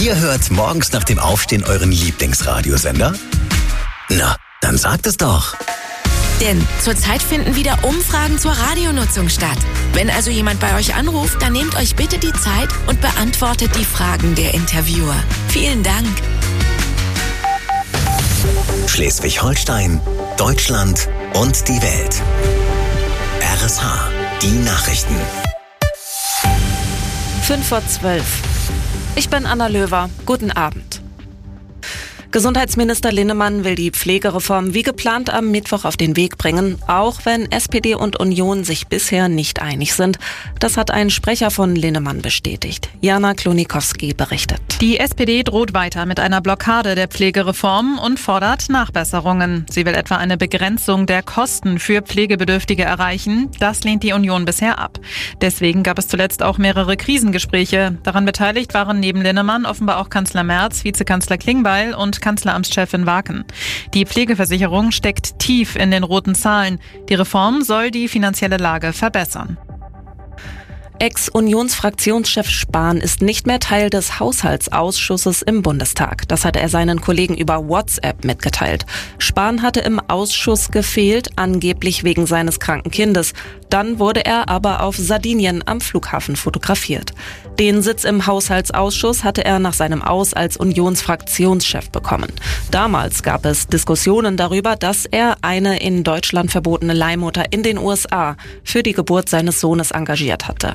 Ihr hört morgens nach dem Aufstehen euren Lieblingsradiosender? Na, dann sagt es doch. Denn zurzeit finden wieder Umfragen zur Radionutzung statt. Wenn also jemand bei euch anruft, dann nehmt euch bitte die Zeit und beantwortet die Fragen der Interviewer. Vielen Dank. Schleswig-Holstein, Deutschland und die Welt. RSH, die Nachrichten. 5:12. Ich bin Anna Löwer. Guten Abend. Gesundheitsminister Linnemann will die Pflegereform wie geplant am Mittwoch auf den Weg bringen, auch wenn SPD und Union sich bisher nicht einig sind. Das hat ein Sprecher von Linnemann bestätigt. Jana Klonikowski berichtet. Die SPD droht weiter mit einer Blockade der Pflegereform und fordert Nachbesserungen. Sie will etwa eine Begrenzung der Kosten für Pflegebedürftige erreichen. Das lehnt die Union bisher ab. Deswegen gab es zuletzt auch mehrere Krisengespräche. Daran beteiligt waren neben Linnemann offenbar auch Kanzler Merz, Vizekanzler Klingbeil und Kanzleramtschefin Waken. Die Pflegeversicherung steckt tief in den roten Zahlen. Die Reform soll die finanzielle Lage verbessern. Ex-Unionsfraktionschef Spahn ist nicht mehr Teil des Haushaltsausschusses im Bundestag. Das hat er seinen Kollegen über WhatsApp mitgeteilt. Spahn hatte im Ausschuss gefehlt, angeblich wegen seines kranken Kindes. Dann wurde er aber auf Sardinien am Flughafen fotografiert. Den Sitz im Haushaltsausschuss hatte er nach seinem Aus als Unionsfraktionschef bekommen. Damals gab es Diskussionen darüber, dass er eine in Deutschland verbotene Leihmutter in den USA für die Geburt seines Sohnes engagiert hatte.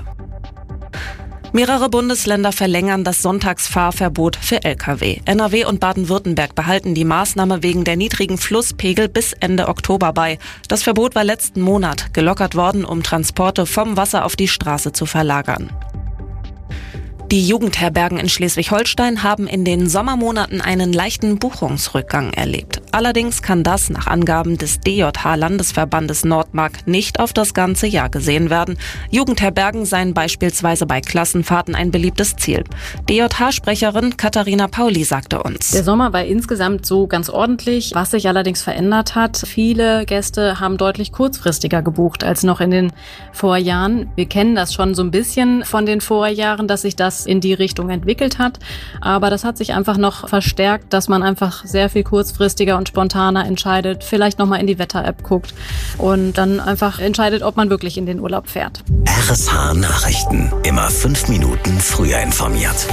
Mehrere Bundesländer verlängern das Sonntagsfahrverbot für Lkw. NRW und Baden-Württemberg behalten die Maßnahme wegen der niedrigen Flusspegel bis Ende Oktober bei. Das Verbot war letzten Monat gelockert worden, um Transporte vom Wasser auf die Straße zu verlagern. Die Jugendherbergen in Schleswig-Holstein haben in den Sommermonaten einen leichten Buchungsrückgang erlebt. Allerdings kann das nach Angaben des DJH-Landesverbandes Nordmark nicht auf das ganze Jahr gesehen werden. Jugendherbergen seien beispielsweise bei Klassenfahrten ein beliebtes Ziel. DJH-Sprecherin Katharina Pauli sagte uns: Der Sommer war insgesamt so ganz ordentlich. Was sich allerdings verändert hat, viele Gäste haben deutlich kurzfristiger gebucht als noch in den Vorjahren. Wir kennen das schon so ein bisschen von den Vorjahren, dass sich das in die Richtung entwickelt hat. Aber das hat sich einfach noch verstärkt, dass man einfach sehr viel kurzfristiger und spontaner entscheidet, vielleicht nochmal in die Wetter-App guckt und dann einfach entscheidet, ob man wirklich in den Urlaub fährt. RSH Nachrichten. Immer 5 Minuten früher informiert.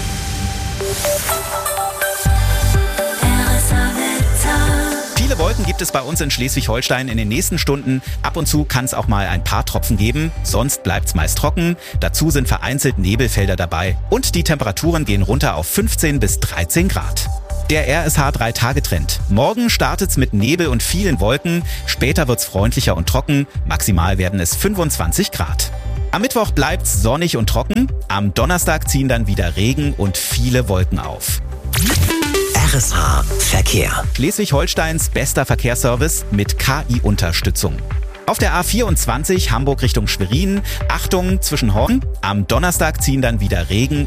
Viele Wolken gibt es bei uns in Schleswig-Holstein in den nächsten Stunden. Ab und zu kann es auch mal ein paar Tropfen geben, sonst bleibt es meist trocken. Dazu sind vereinzelt Nebelfelder dabei und die Temperaturen gehen runter auf 15 bis 13 Grad. Der RSH 3-Tage-Trend. Morgen startet's mit Nebel und vielen Wolken, später wird's freundlicher und trocken, maximal werden es 25 Grad. Am Mittwoch bleibt's sonnig und trocken, am Donnerstag ziehen dann wieder Regen und viele Wolken auf. RSH Verkehr. Schleswig-Holsteins bester Verkehrsservice mit KI-Unterstützung. Auf der A24 Hamburg Richtung Schwerin, Achtung zwischen Horn. Am Donnerstag ziehen dann wieder Regen